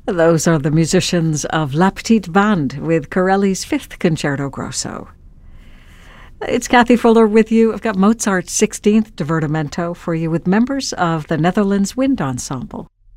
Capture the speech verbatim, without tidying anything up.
Those are the musicians of La Petite Bande with Corelli's Fifth Concerto Grosso. It's Kathy Fuller with you. I've got Mozart's sixteenth Divertimento for you with members of the Netherlands Wind Ensemble.